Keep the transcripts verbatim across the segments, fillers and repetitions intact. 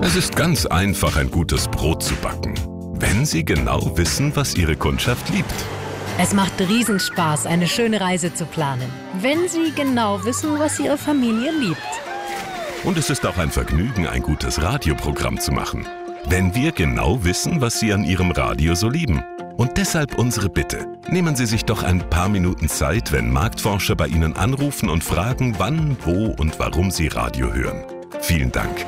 Es ist ganz einfach, ein gutes Brot zu backen, wenn Sie genau wissen, was Ihre Kundschaft liebt. Es macht Riesenspaß, eine schöne Reise zu planen, wenn Sie genau wissen, was Ihre Familie liebt. Und es ist auch ein Vergnügen, ein gutes Radioprogramm zu machen, wenn wir genau wissen, was Sie an Ihrem Radio so lieben. Und deshalb unsere Bitte. Nehmen Sie sich doch ein paar Minuten Zeit, wenn Marktforscher bei Ihnen anrufen und fragen, wann, wo und warum Sie Radio hören. Vielen Dank.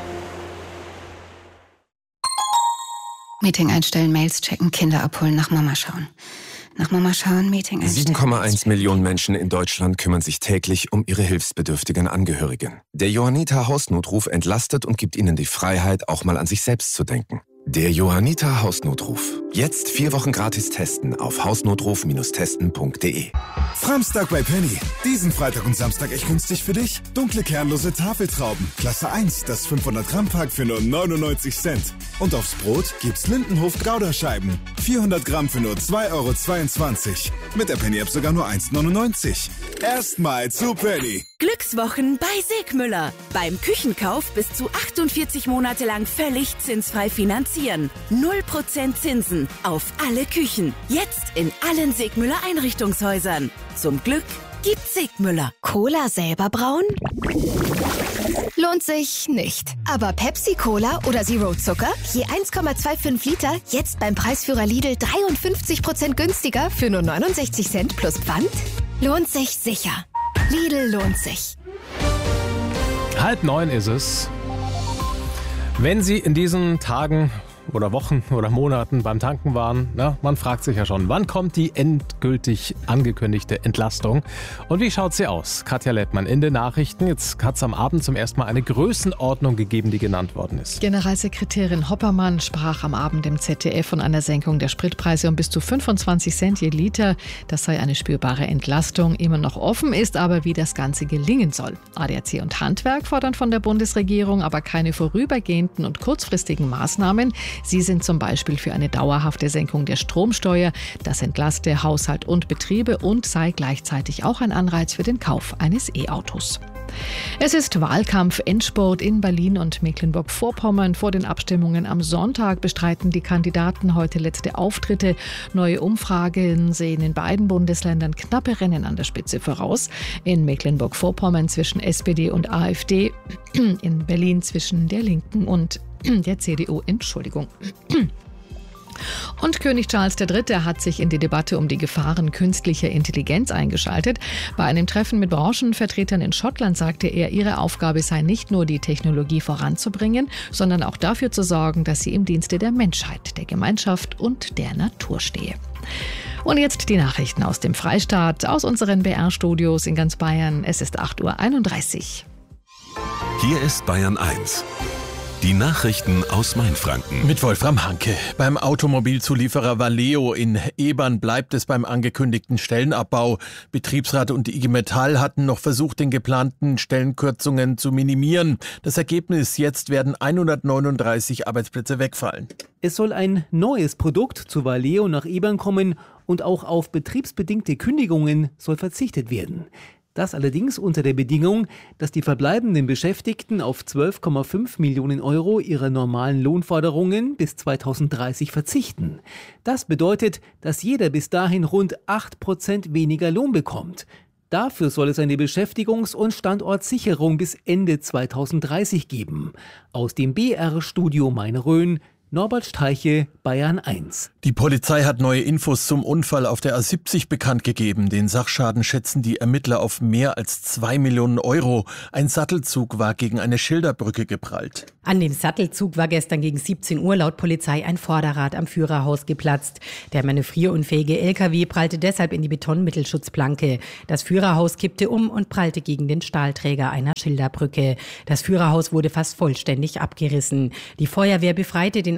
Meeting einstellen, Mails checken, Kinder abholen, nach Mama schauen. Nach Mama schauen, Meeting einstellen. sieben Komma eins Millionen Menschen in Deutschland kümmern sich täglich um ihre hilfsbedürftigen Angehörigen. Der Johanniter Hausnotruf entlastet und gibt ihnen die Freiheit, auch mal an sich selbst zu denken. Der Johanniter Hausnotruf. Jetzt vier Wochen gratis testen auf hausnotruf Bindestrich testen Punkt de. Framstag bei Penny. Diesen Freitag und Samstag echt günstig für dich. Dunkle kernlose Tafeltrauben. Klasse eins, das fünfhundert Gramm Pack für nur neunundneunzig Cent. Und aufs Brot gibt's Lindenhof Gouda-Scheiben. vierhundert Gramm für nur zwei Euro zweiundzwanzig. Mit der Penny-App sogar nur eins neunundneunzig. Erstmal zu Penny. Glückswochen bei Segmüller. Beim Küchenkauf bis zu achtundvierzig Monate lang völlig zinsfrei finanzieren. null Prozent Zinsen auf alle Küchen. Jetzt in allen Segmüller Einrichtungshäusern. Zum Glück gibt's Segmüller. Cola selber brauen? Lohnt sich nicht. Aber Pepsi-Cola oder Zero Zucker? Je eins Komma fünfundzwanzig Liter, jetzt beim Preisführer Lidl dreiundfünfzig Prozent günstiger für nur neunundsechzig Cent plus Pfand? Lohnt sich sicher. Lidl lohnt sich. Halb neun ist es. Wenn Sie in diesen Tagen oder Wochen oder Monaten beim Tanken waren, na, man fragt sich ja schon, wann kommt die endgültig angekündigte Entlastung? Und wie schaut sie aus? Katja Lettmann in den Nachrichten. Jetzt hat es am Abend zum ersten Mal eine Größenordnung gegeben, die genannt worden ist. Generalsekretärin Hoppermann sprach am Abend im Z D F von einer Senkung der Spritpreise um bis zu fünfundzwanzig Cent je Liter. Das sei eine spürbare Entlastung. Immer noch offen ist aber, wie das Ganze gelingen soll. A D A C und Handwerk fordern von der Bundesregierung aber keine vorübergehenden und kurzfristigen Maßnahmen. Sie sind zum Beispiel für eine dauerhafte Senkung der Stromsteuer. Das entlaste Haushalt und Betriebe und sei gleichzeitig auch ein Anreiz für den Kauf eines E-Autos. Es ist Wahlkampf-Endspurt in Berlin und Mecklenburg-Vorpommern. Vor den Abstimmungen am Sonntag bestreiten die Kandidaten heute letzte Auftritte. Neue Umfragen sehen in beiden Bundesländern knappe Rennen an der Spitze voraus. In Mecklenburg-Vorpommern zwischen S P D und A f D, in Berlin zwischen der Linken und der C D U. Entschuldigung. Und König Charles der Dritte hat sich in die Debatte um die Gefahren künstlicher Intelligenz eingeschaltet. Bei einem Treffen mit Branchenvertretern in Schottland sagte er, ihre Aufgabe sei nicht nur, die Technologie voranzubringen, sondern auch dafür zu sorgen, dass sie im Dienste der Menschheit, der Gemeinschaft und der Natur stehe. Und jetzt die Nachrichten aus dem Freistaat, aus unseren B R-Studios in ganz Bayern. Es ist acht Uhr einunddreißig. Hier ist Bayern eins. Die Nachrichten aus Mainfranken. Mit Wolfram Hanke. Beim Automobilzulieferer Valeo in Ebern bleibt es beim angekündigten Stellenabbau. Betriebsrat und I G Metall hatten noch versucht, den geplanten Stellenkürzungen zu minimieren. Das Ergebnis: jetzt werden hundertneununddreißig Arbeitsplätze wegfallen. Es soll ein neues Produkt zu Valeo nach Ebern kommen und auch auf betriebsbedingte Kündigungen soll verzichtet werden. Das allerdings unter der Bedingung, dass die verbleibenden Beschäftigten auf zwölf Komma fünf Millionen Euro ihrer normalen Lohnforderungen bis zweitausenddreißig verzichten. Das bedeutet, dass jeder bis dahin rund acht Prozent weniger Lohn bekommt. Dafür soll es eine Beschäftigungs- und Standortsicherung bis Ende zweitausenddreißig geben. Aus dem B R-Studio Main-Rhön, Norbert Streiche, Bayern eins. Die Polizei hat neue Infos zum Unfall auf der A siebzig bekannt gegeben. Den Sachschaden schätzen die Ermittler auf mehr als zwei Millionen Euro. Ein Sattelzug war gegen eine Schilderbrücke geprallt. An dem Sattelzug war gestern gegen siebzehn Uhr laut Polizei ein Vorderrad am Führerhaus geplatzt. Der manövrierunfähige L K W prallte deshalb in die Betonmittelschutzplanke. Das Führerhaus kippte um und prallte gegen den Stahlträger einer Schilderbrücke. Das Führerhaus wurde fast vollständig abgerissen. Die Feuerwehr befreite den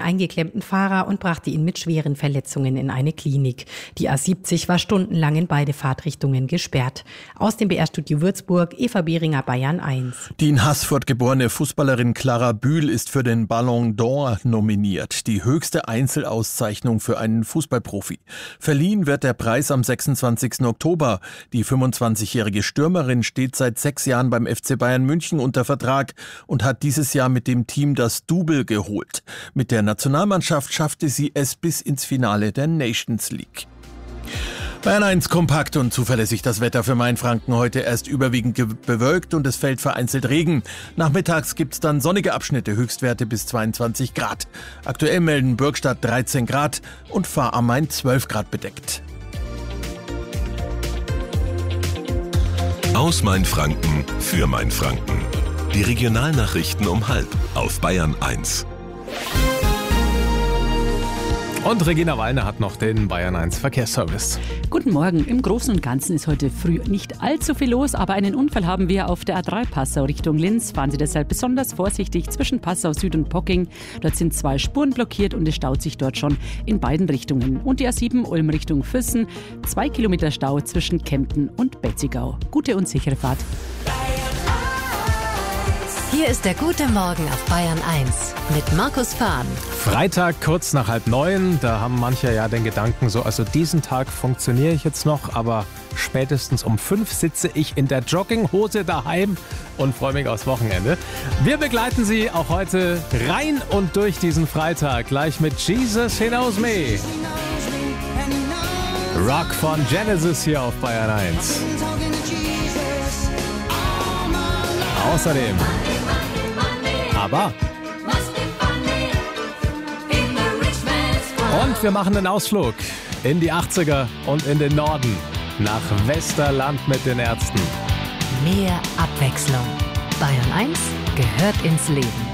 einen eingeklemmten Fahrer und brachte ihn mit schweren Verletzungen in eine Klinik. Die A siebzig war stundenlang in beide Fahrtrichtungen gesperrt. Aus dem B R-Studio Würzburg, Eva Behringer, Bayern eins. Die in Haßfurt geborene Fußballerin Clara Bühl ist für den Ballon d'Or nominiert, die höchste Einzelauszeichnung für einen Fußballprofi. Verliehen wird der Preis am sechsundzwanzigsten Oktober. Die fünfundzwanzigjährige Stürmerin steht seit sechs Jahren beim F C Bayern München unter Vertrag und hat dieses Jahr mit dem Team das Double geholt. Mit der Nationalmannschaft schaffte sie es bis ins Finale der Nations League. Bayern eins kompakt und zuverlässig das Wetter für Mainfranken. Heute erst überwiegend bewölkt und es fällt vereinzelt Regen. Nachmittags gibt's dann sonnige Abschnitte, Höchstwerte bis zweiundzwanzig Grad. Aktuell melden Bürgstadt dreizehn Grad und Fahr am Main zwölf Grad bedeckt. Aus Mainfranken für Mainfranken. Die Regionalnachrichten um halb auf Bayern eins. Und Regina Wallner hat noch den Bayern eins Verkehrsservice. Guten Morgen. Im Großen und Ganzen ist heute früh nicht allzu viel los, aber einen Unfall haben wir auf der A drei Passau Richtung Linz. Fahren Sie deshalb besonders vorsichtig zwischen Passau Süd und Pocking. Dort sind zwei Spuren blockiert und es staut sich dort schon in beiden Richtungen. Und die A sieben Ulm Richtung Füssen. Zwei Kilometer Stau zwischen Kempten und Betzigau. Gute und sichere Fahrt. Hier ist der gute Morgen auf Bayern eins mit Markus Fahn. Freitag kurz nach halb neun, da haben manche ja den Gedanken so, also diesen Tag funktioniere ich jetzt noch, aber spätestens um fünf sitze ich in der Jogginghose daheim und freue mich aufs Wochenende. Wir begleiten Sie auch heute rein und durch diesen Freitag, gleich mit Jesus He Knows Me. Rock von Genesis hier auf Bayern eins. Außerdem aber und wir machen einen Ausflug in die achtziger und in den Norden nach Westerland mit den Ärzten. Mehr Abwechslung. Bayern eins gehört ins Leben.